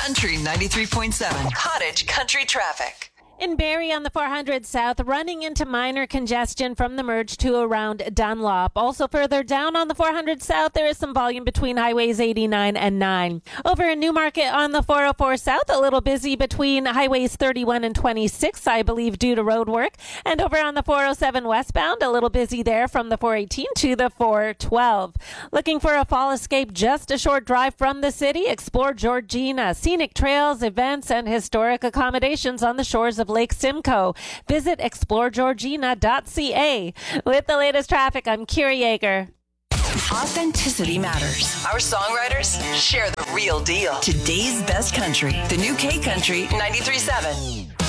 Country 93.7. Cottage Country Traffic. In Barrie on the 400 South, running into minor congestion from the merge to around Dunlop. Also further down on the 400 South, there is some volume between highways 89 and 9. Over in Newmarket on the 404 South, a little busy between highways 31 and 26, I believe due to road work. And over on the 407 westbound, a little busy there from the 418 to the 412. Looking for a fall escape, just a short drive from the city? Explore Georgina. Scenic trails, events, and historic accommodations on the shores of Lake Simcoe. Visit exploregeorgina.ca. With the latest traffic, I'm Kira Yeager. Authenticity matters. Our songwriters share the real deal. Today's best country. The new K Country 93.7.